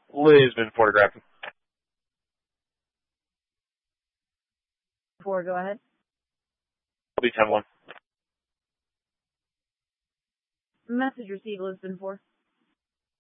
Lisbon photographing. 4, go ahead. I'll be 10-1. Message received, Lisbon 4.